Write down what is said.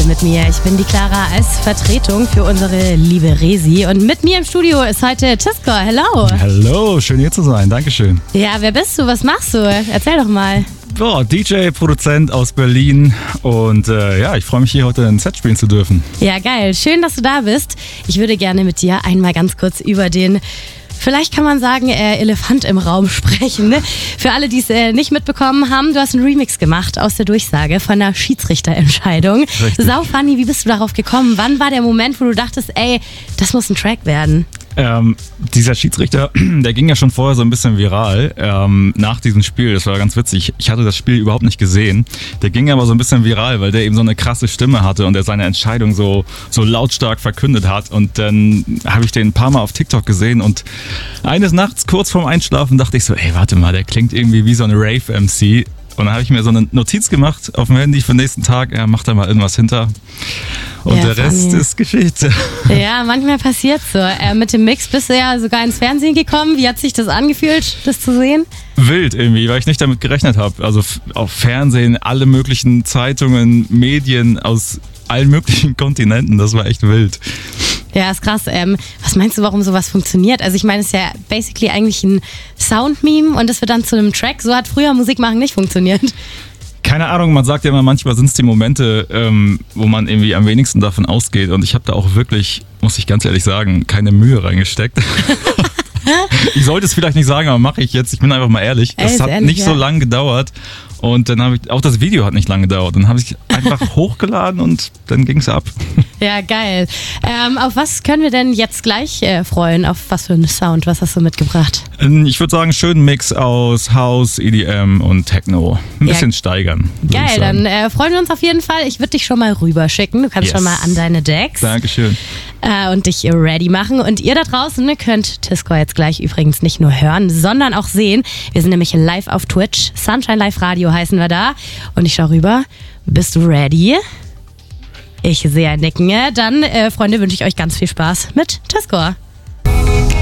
heute mit mir. Ich bin die Clara als Vertretung für unsere liebe Resi. Und mit mir im Studio ist heute Tisco. Hello. Hallo, schön hier zu sein. Dankeschön. Ja, wer bist du? Was machst du? Erzähl doch mal. DJ, Produzent aus Berlin und ich freue mich hier heute ein Set spielen zu dürfen. Ja, geil. Schön, dass du da bist. Ich würde gerne mit dir einmal ganz kurz über den, vielleicht kann man sagen, Elefant im Raum sprechen. Ne? Für alle, die es nicht mitbekommen haben, du hast einen Remix gemacht aus der Durchsage von einer Schiedsrichterentscheidung. Richtig. Sau funny, wie bist du darauf gekommen? Wann war der Moment, wo du dachtest, ey, das muss ein Track werden? Dieser Schiedsrichter, der ging ja schon vorher so ein bisschen viral nach diesem Spiel. Das war ganz witzig. Ich hatte das Spiel überhaupt nicht gesehen. Der ging aber so ein bisschen viral, weil der eben so eine krasse Stimme hatte und er seine Entscheidung so lautstark verkündet hat. Und dann habe ich den ein paar Mal auf TikTok gesehen und eines Nachts kurz vorm Einschlafen dachte ich so, ey, warte mal, der klingt irgendwie wie so eine Rave-MC. Und dann habe ich mir so eine Notiz gemacht auf dem Handy für den nächsten Tag. Mach da mal irgendwas hinter. Und ja, der Rest ist Geschichte. Ja, manchmal passiert so. Mit dem Mix bist du ja sogar ins Fernsehen gekommen. Wie hat sich das angefühlt, das zu sehen? Wild irgendwie, weil ich nicht damit gerechnet habe. Also auf Fernsehen, alle möglichen Zeitungen, Medien aus allen möglichen Kontinenten. Das war echt wild. Ja, ist krass. Was meinst du, warum sowas funktioniert? Also ich meine, es ist ja basically eigentlich ein Sound-Meme und das wird dann zu einem Track. So hat früher Musik machen nicht funktioniert. Keine Ahnung, man sagt ja immer, manchmal sind es die Momente, wo man irgendwie am wenigsten davon ausgeht. Und ich habe da auch wirklich, muss ich ganz ehrlich sagen, keine Mühe reingesteckt. Ich sollte es vielleicht nicht sagen, aber mache ich jetzt. Ich bin einfach mal ehrlich. Das hat ehrlich, nicht so lange gedauert. Und dann habe ich, auch das Video hat nicht lange gedauert. Dann habe ich einfach hochgeladen und dann ging es ab. Ja, geil. Auf was können wir denn jetzt gleich freuen? Auf was für einen Sound? Was hast du mitgebracht? Ich würde sagen, schönen Mix aus House, EDM und Techno. Ein bisschen steigern. Geil, dann freuen wir uns auf jeden Fall. Ich würde dich schon mal rüberschicken. Du kannst schon mal an deine Decks. Dankeschön. Und dich ready machen. Und ihr da draußen könnt Tisco jetzt gleich übrigens nicht nur hören, sondern auch sehen. Wir sind nämlich live auf Twitch. Sunshine Live Radio heißen wir da. Und ich schau rüber. Bist du ready? Ich sehe ein Nicken. Dann, Freunde, wünsche ich euch ganz viel Spaß mit Tisco.